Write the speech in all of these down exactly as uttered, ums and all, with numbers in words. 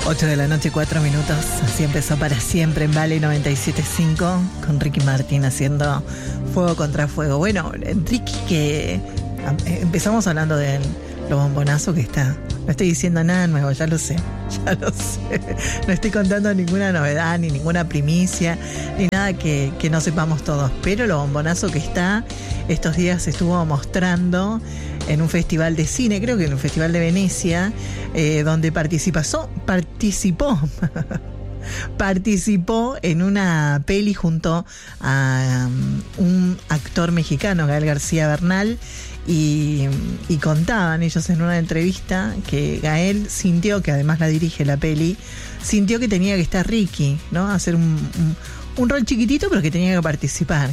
ocho de la noche, cuatro minutos. Así empezó Para Siempre en Vale noventa y siete punto cinco con Ricky Martin haciendo Fuego contra Fuego. Bueno, Ricky, que empezamos hablando de lo bombonazo que está. No estoy diciendo nada nuevo, ya lo sé, ya lo sé. No estoy contando ninguna novedad, ni ninguna primicia, ni nada que, que no sepamos todos. Pero lo bombonazo que está, estos días se estuvo mostrando en un festival de cine, creo que en un festival de Venecia, eh, donde participó, participó, participó en una peli junto a um, un actor mexicano, Gael García Bernal, y, y contaban ellos en una entrevista que Gael sintió, que además la dirige la peli, sintió que tenía que estar Ricky, ¿no? Hacer un, un, un rol chiquitito, pero que tenía que participar.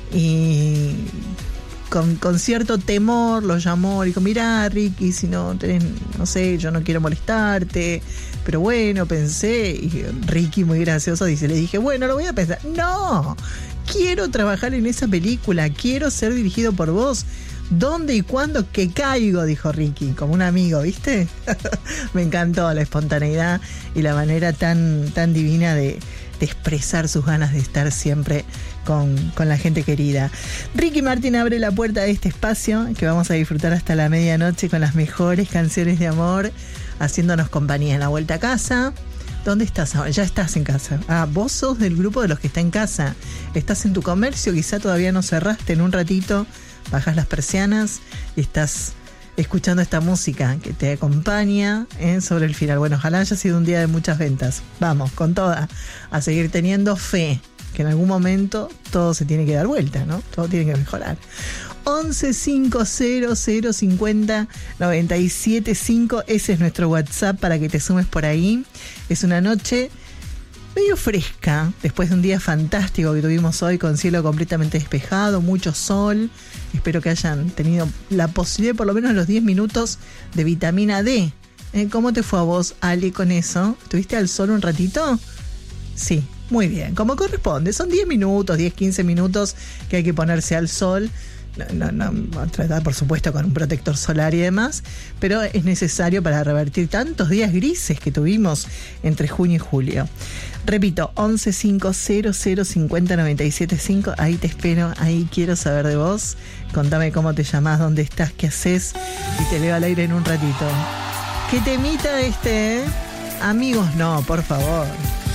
Y Con, con cierto temor lo llamó, le dijo, mirá Ricky, si no tenés, no sé, yo no quiero molestarte, pero bueno, pensé, y Ricky muy gracioso dice, le dije, bueno, lo voy a pensar, no, quiero trabajar en esa película, quiero ser dirigido por vos, ¿dónde y cuándo que caigo? Dijo Ricky, como un amigo, ¿viste? Me encantó la espontaneidad y la manera tan, tan divina de, de expresar sus ganas de estar siempre Con, con la gente querida. Ricky Martin abre la puerta de este espacio que vamos a disfrutar hasta la medianoche con las mejores canciones de amor, haciéndonos compañía en la vuelta a casa. ¿Dónde estás ahora? Ya estás en casa. Ah, vos sos del grupo de los que está en casa. Estás en tu comercio, quizá todavía no cerraste. En un ratito bajás las persianas y estás escuchando esta música que te acompaña ¿eh? sobre el final. Bueno, ojalá haya sido un día de muchas ventas. Vamos, con toda, a seguir teniendo fe, que en algún momento todo se tiene que dar vuelta, ¿no? Todo tiene que mejorar. once cinco cero cero cincuenta noventa y siete cinco, ese es nuestro WhatsApp para que te sumes por ahí. Es una noche medio fresca, después de un día fantástico que tuvimos hoy, con cielo completamente despejado, mucho sol. Espero que hayan tenido la posibilidad, por lo menos los diez minutos de vitamina D. ¿Eh? ¿Cómo te fue a vos, Ale, con eso? ¿Estuviste al sol un ratito? Sí. Muy bien, como corresponde, son diez minutos, diez, quince minutos que hay que ponerse al sol. No, no, no, tratar por supuesto con un protector solar y demás, pero es necesario para revertir tantos días grises que tuvimos entre junio y julio. Repito, once cinco cero cero cincuenta noventa y siete cinco, ahí te espero, ahí quiero saber de vos. Contame cómo te llamás, dónde estás, qué haces, y te leo al aire en un ratito. ¿Qué temita este, eh? Amigos, no, por favor.